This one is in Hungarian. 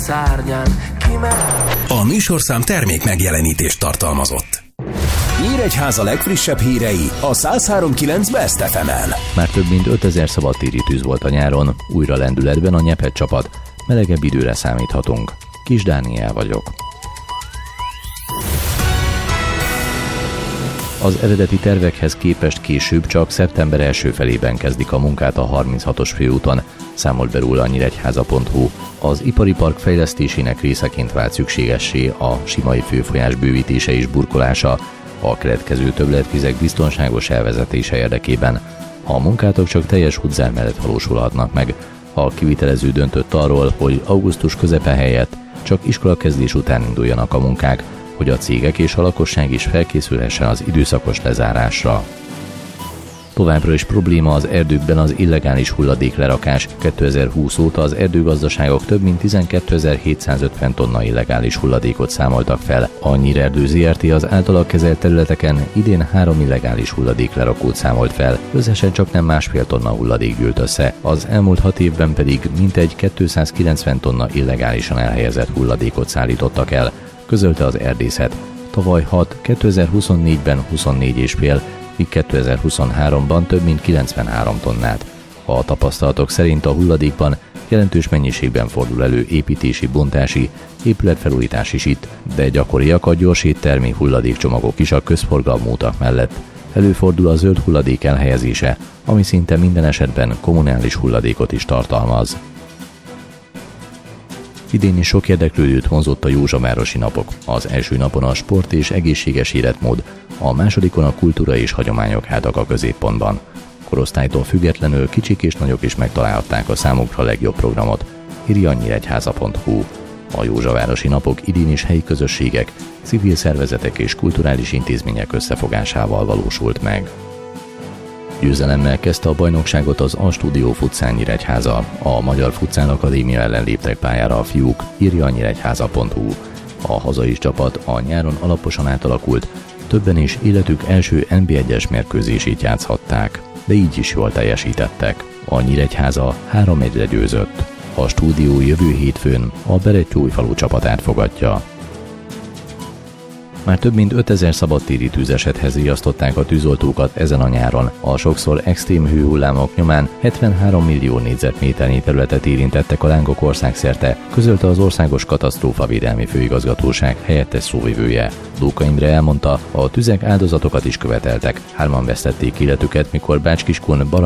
A műsorszám termék megjelenítést tartalmazott. Nyíregyháza legfrissebb hírei a 103.9 Best FM-en. Már több mint 5000 szabadtéri tűz volt a nyáron, újra lendületben a Nyeped csapat, melegebb időre számíthatunk. Kis Dániel vagyok. Az eredeti tervekhez képest később csak szeptember első felében kezdik a munkát a 36-os főúton, számolt be róla a nyíregyháza.hu. Az ipari park fejlesztésének részeként vált szükségessé a Simai főfolyás bővítése és burkolása, a keletkező többletvizek biztonságos elvezetése érdekében. A munkátok csak teljes útzár mellett valósulhatnak meg. A kivitelező döntött arról, hogy augusztus közepe helyett csak iskolakezdés után induljanak a munkák, hogy a cégek és a lakosság is felkészülhessen az időszakos lezárásra. Továbbra is probléma az erdőkben az illegális hulladéklerakás. 2020 óta az erdőgazdaságok több mint 12.750 tonna illegális hulladékot számoltak fel. A Nyírerdő Zrt. Az általa kezelt területeken idén 3 illegális hulladéklerakót számolt fel, összesen csak nem 1,5 tonna hulladék gyűlt össze. Az elmúlt 6 évben pedig mintegy 290 tonna illegálisan elhelyezett hulladékot szállítottak el, közölte az erdészet. Tavaly 6, 2024-ben 24,5, míg 2023-ban több mint 93 tonnát. A tapasztalatok szerint a hulladékban jelentős mennyiségben fordul elő építési, bontási, épületfelújítás is itt, de gyakoriak a gyors éttermi hulladékcsomagok is a közforgalmú utak mellett. Előfordul a zöld hulladék elhelyezése, ami szinte minden esetben kommunális hulladékot is tartalmaz. Idén is sok érdeklődőt vonzott a Józsavárosi napok. Az első napon a sport és egészséges életmód, a másodikon a kultúra és hagyományok álltak a középpontban. Korosztálytól függetlenül kicsik és nagyok is megtalálhatták a számukra legjobb programot, írja a nyíregyháza.hu. A Józsavárosi napok idén is helyi közösségek, civil szervezetek és kulturális intézmények összefogásával valósult meg. Győzelemmel kezdte a bajnokságot az A-Studio Futsal Nyíregyháza. A Magyar Futsal Akadémia ellen léptek pályára a fiúk, írja a nyíregyháza.hu. A hazai csapat a nyáron alaposan átalakult, többen is életük első NB1-es mérkőzését játszhatták, de így is jól teljesítettek. A Nyíregyháza 3-1-re győzött. A stúdió jövő hétfőn a Berettyóújfalu csapatát fogadja. Már több mint 5000 szabadtéri tűzesethez riasztották a tűzoltókat ezen a nyáron. A sokszor extrém hőhullámok nyomán 73 millió négyzetméternyi területet érintettek a lángok országszerte, közölte az Országos Katasztrófavédelmi Főigazgatóság helyettes szóvivője. Lóka Imre elmondta, a tüzek áldozatokat is követeltek. 3-an vesztették életüket, mikor Bács-Kiskun